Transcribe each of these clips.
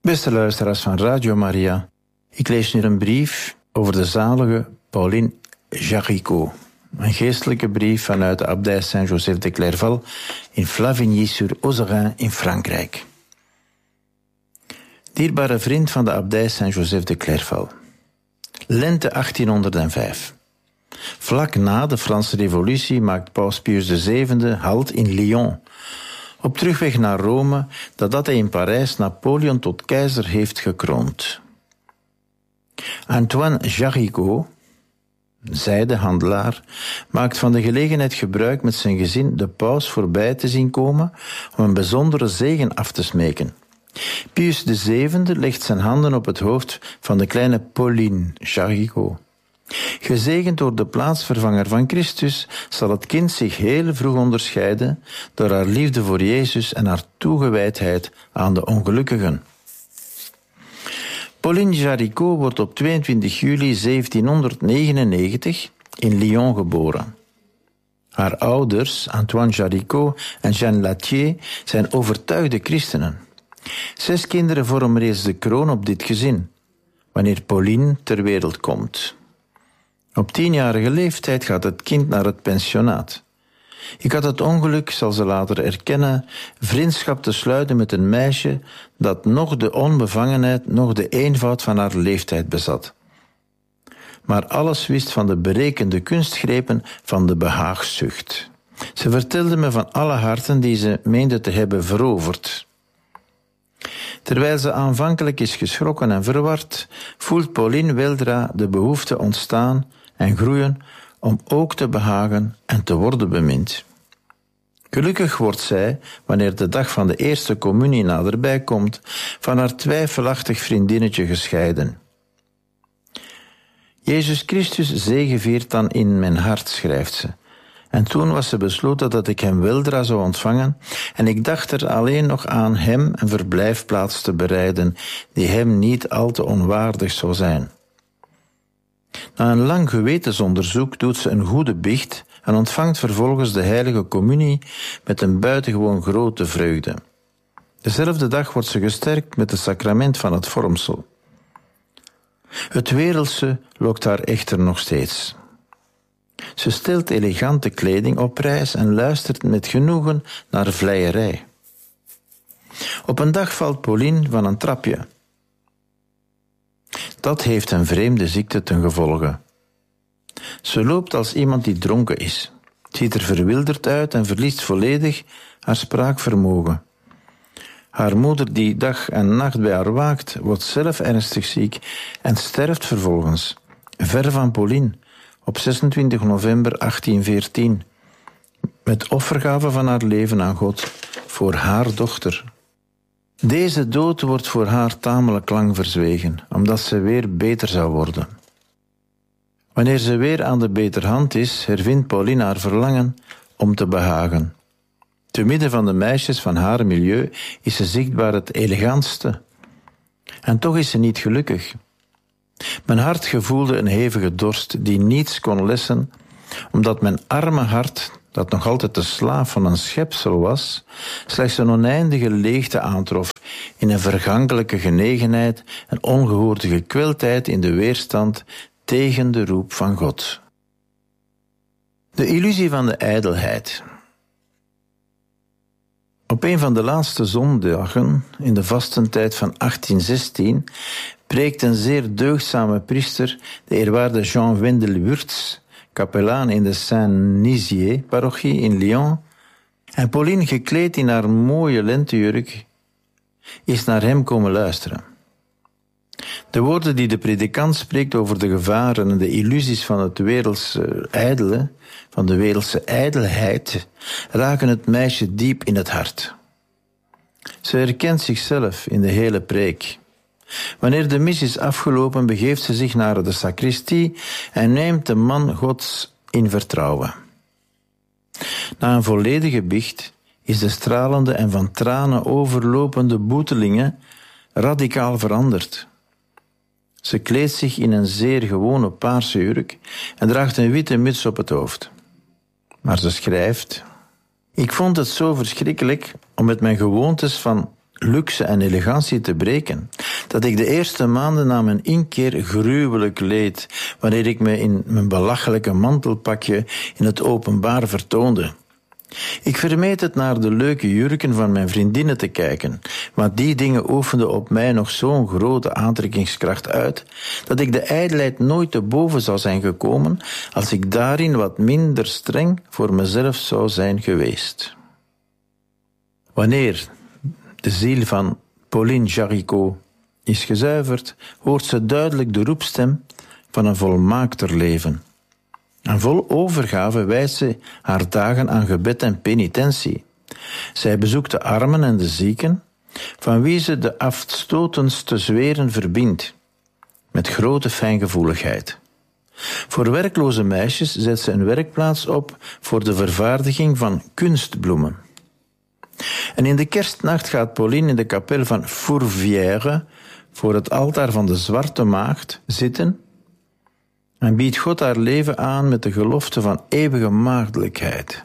Beste luisteraars van Radio Maria, ik lees nu een brief over de zalige Pauline Jaricot. Een geestelijke brief vanuit de abdij Saint-Joseph de Clairval in Flavigny-sur-Ozerain in Frankrijk. Dierbare vriend van de abdij Saint-Joseph de Clairval. Lente 1805. Vlak na de Franse Revolutie maakt Paus Pius VII halt in Lyon. Op terugweg naar Rome, nadat hij in Parijs Napoleon tot keizer heeft gekroond. Antoine Jaricot, zijdehandelaar, maakt van de gelegenheid gebruik met zijn gezin de paus voorbij te zien komen om een bijzondere zegen af te smeken. Pius VII legt zijn handen op het hoofd van de kleine Pauline Jaricot. Gezegend door de plaatsvervanger van Christus zal het kind zich heel vroeg onderscheiden door haar liefde voor Jezus en haar toegewijdheid aan de ongelukkigen. Pauline Jaricot wordt op 22 juli 1799 in Lyon geboren. Haar ouders, Antoine Jaricot en Jeanne Lathier, zijn overtuigde christenen. 6 kinderen vormen reeds de kroon op dit gezin, wanneer Pauline ter wereld komt. Op 10-jarige leeftijd gaat het kind naar het pensionaat. Ik had het ongeluk, zal ze later erkennen, vriendschap te sluiten met een meisje dat nog de onbevangenheid, nog de eenvoud van haar leeftijd bezat. Maar alles wist van de berekende kunstgrepen van de behaagzucht. Ze vertelde me van alle harten die ze meende te hebben veroverd. Terwijl ze aanvankelijk is geschrokken en verward, voelt Pauline weldra de behoefte ontstaan en groeien om ook te behagen en te worden bemind. Gelukkig wordt zij, wanneer de dag van de eerste communie naderbij komt, van haar twijfelachtig vriendinnetje gescheiden. Jezus Christus zegeviert dan in mijn hart, schrijft ze. En toen was ze besloten dat ik hem weldra zou ontvangen en ik dacht er alleen nog aan hem een verblijfplaats te bereiden die hem niet al te onwaardig zou zijn. Na een lang gewetensonderzoek doet ze een goede biecht en ontvangt vervolgens de heilige communie met een buitengewoon grote vreugde. Dezelfde dag wordt ze gesterkt met het sacrament van het vormsel. Het wereldse lokt haar echter nog steeds. Ze stelt elegante kleding op prijs en luistert met genoegen naar vleierij. Op een dag valt Pauline van een trapje. Dat heeft een vreemde ziekte ten gevolge. Ze loopt als iemand die dronken is, ziet er verwilderd uit en verliest volledig haar spraakvermogen. Haar moeder, die dag en nacht bij haar waakt, wordt zelf ernstig ziek en sterft vervolgens, ver van Pauline, op 26 november 1814, met offergave van haar leven aan God voor haar dochter. Deze dood wordt voor haar tamelijk lang verzwegen, omdat ze weer beter zou worden. Wanneer ze weer aan de beterhand is, hervindt Pauline haar verlangen om te behagen. Te midden van de meisjes van haar milieu is ze zichtbaar het elegantste. En toch is ze niet gelukkig. Mijn hart gevoelde een hevige dorst die niets kon lessen, omdat mijn arme hart, dat nog altijd de slaaf van een schepsel was, slechts een oneindige leegte aantrof in een vergankelijke genegenheid, een ongehoorde gekwildheid in de weerstand tegen de roep van God. De illusie van de ijdelheid. Op een van de laatste zondagen in de vastentijd van 1816 preekt een zeer deugdzame priester, de eerwaarde Jean Wendelwurtz, kapelaan in de Saint-Nizier-parochie in Lyon, en Pauline, gekleed in haar mooie lentejurk, is naar hem komen luisteren. De woorden die de predikant spreekt over de gevaren en de illusies van het wereldse ijdele, van de wereldse ijdelheid, raken het meisje diep in het hart. Ze herkent zichzelf in de hele preek. Wanneer de mis is afgelopen, begeeft ze zich naar de sacristie en neemt de man Gods in vertrouwen. Na een volledige biecht is de stralende en van tranen overlopende boetelinge radicaal veranderd. Ze kleedt zich in een zeer gewone paarse jurk en draagt een witte muts op het hoofd. Maar ze schrijft: Ik vond het zo verschrikkelijk om met mijn gewoontes van luxe en elegantie te breken, dat ik de eerste maanden na mijn inkeer gruwelijk leed, wanneer ik me in mijn belachelijke mantelpakje in het openbaar vertoonde. Ik vermeed het naar de leuke jurken van mijn vriendinnen te kijken, want die dingen oefenden op mij nog zo'n grote aantrekkingskracht uit, dat ik de ijdelheid nooit te boven zou zijn gekomen als ik daarin wat minder streng voor mezelf zou zijn geweest. Wanneer de ziel van Pauline Jaricot is gezuiverd, hoort ze duidelijk de roepstem van een volmaakter leven. En vol overgave wijdt ze haar dagen aan gebed en penitentie. Zij bezoekt de armen en de zieken, van wie ze de afstotendste zweren verbindt, met grote fijngevoeligheid. Voor werkloze meisjes zet ze een werkplaats op voor de vervaardiging van kunstbloemen. En in de kerstnacht gaat Pauline in de kapel van Fourvière voor het altaar van de Zwarte Maagd zitten en biedt God haar leven aan met de gelofte van eeuwige maagdelijkheid.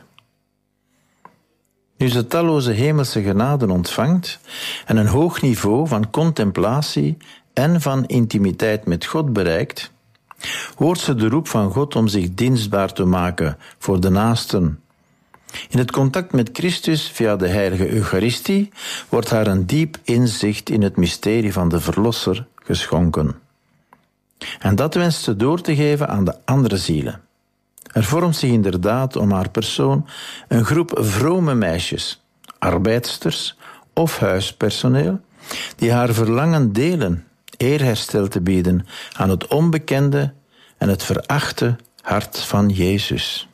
Nu ze talloze hemelse genaden ontvangt en een hoog niveau van contemplatie en van intimiteit met God bereikt, hoort ze de roep van God om zich dienstbaar te maken voor de naasten. In het contact met Christus via de heilige Eucharistie wordt haar een diep inzicht in het mysterie van de Verlosser geschonken. En dat wenst ze door te geven aan de andere zielen. Er vormt zich inderdaad om haar persoon een groep vrome meisjes, arbeidsters of huispersoneel, die haar verlangen delen eerherstel te bieden aan het onbekende en het verachte hart van Jezus.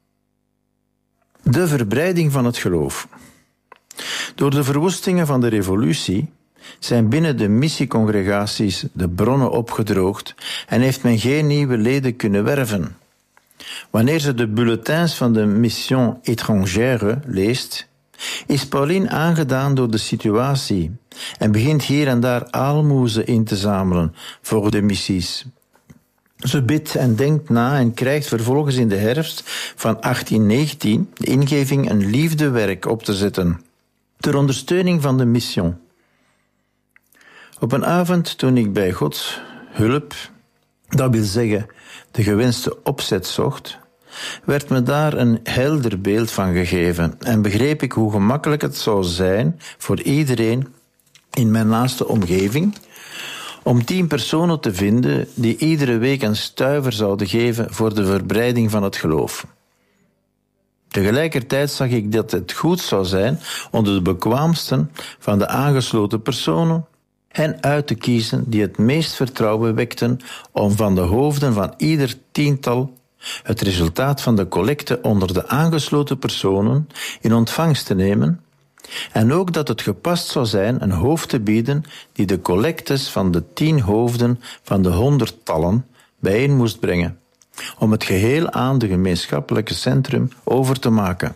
De verbreiding van het geloof. Door de verwoestingen van de revolutie zijn binnen de missiecongregaties de bronnen opgedroogd en heeft men geen nieuwe leden kunnen werven. Wanneer ze de bulletins van de Mission étrangère leest, is Pauline aangedaan door de situatie en begint hier en daar aalmoezen in te zamelen voor de missies. Ze bidt en denkt na en krijgt vervolgens in de herfst van 1819 de ingeving een liefdewerk op te zetten ter ondersteuning van de mission. Op een avond toen ik bij Gods hulp, dat wil zeggen de gewenste opzet zocht, werd me daar een helder beeld van gegeven en begreep ik hoe gemakkelijk het zou zijn voor iedereen in mijn naaste omgeving om 10 personen te vinden die iedere week een stuiver zouden geven voor de verbreiding van het geloof. Tegelijkertijd zag ik dat het goed zou zijn onder de bekwaamsten van de aangesloten personen hen uit te kiezen die het meest vertrouwen wekten om van de hoofden van ieder 10-tal het resultaat van de collecte onder de aangesloten personen in ontvangst te nemen en ook dat het gepast zou zijn een hoofd te bieden die de collectes van de 10 hoofden van de 100-tallen bijeen moest brengen, om het geheel aan de gemeenschappelijke centrum over te maken.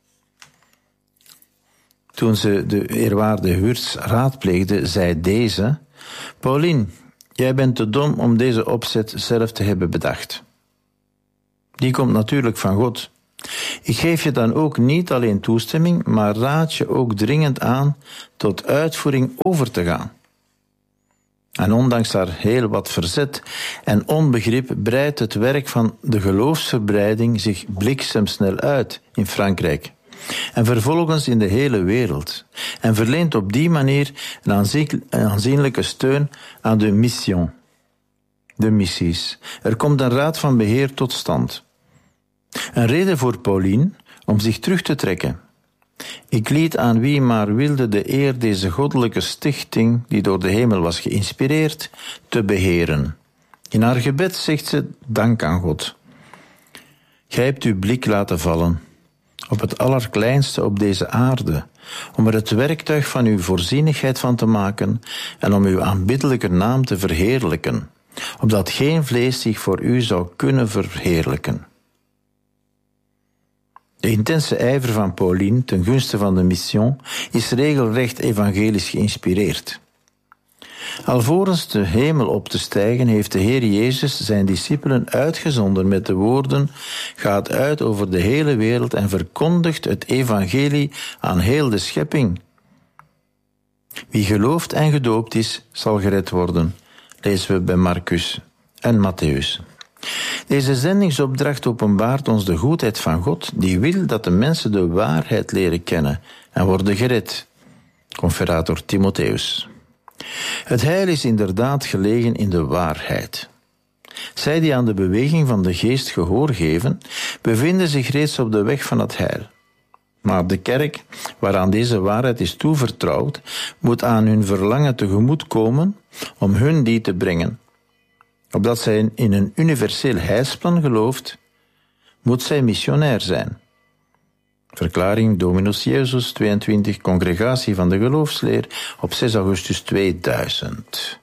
Toen ze de eerwaarde Hurts raadpleegde, zei deze: Pauline, jij bent te dom om deze opzet zelf te hebben bedacht. Die komt natuurlijk van God. Ik geef je dan ook niet alleen toestemming, maar raad je ook dringend aan tot uitvoering over te gaan. En ondanks haar heel wat verzet en onbegrip breidt het werk van de geloofsverbreiding zich bliksemsnel uit in Frankrijk en vervolgens in de hele wereld en verleent op die manier een aanzienlijke steun aan de mission, de missies. Er komt een raad van beheer tot stand. Een reden voor Pauline om zich terug te trekken. Ik liet aan wie maar wilde de eer deze goddelijke stichting, die door de hemel was geïnspireerd, te beheren. In haar gebed zegt ze dank aan God. Gij hebt uw blik laten vallen op het allerkleinste op deze aarde, om er het werktuig van uw voorzienigheid van te maken en om uw aanbiddelijke naam te verheerlijken, opdat geen vlees zich voor u zou kunnen verheerlijken. De intense ijver van Pauline ten gunste van de mission is regelrecht evangelisch geïnspireerd. Alvorens de hemel op te stijgen heeft de Heer Jezus zijn discipelen uitgezonden met de woorden: gaat uit over de hele wereld en verkondigt het evangelie aan heel de schepping. Wie gelooft en gedoopt is, zal gered worden, lezen we bij Marcus en Mattheüs. Deze zendingsopdracht openbaart ons de goedheid van God, die wil dat de mensen de waarheid leren kennen en worden gered. Conferator Timotheus. Het heil is inderdaad gelegen in de waarheid. Zij die aan de beweging van de geest gehoor geven, bevinden zich reeds op de weg van het heil. Maar de kerk, waaraan deze waarheid is toevertrouwd, moet aan hun verlangen tegemoetkomen om hun die te brengen. Opdat zij in een universeel heilsplan gelooft, moet zij missionair zijn. Verklaring Dominus Jezus 22, Congregatie van de Geloofsleer op 6 augustus 2000.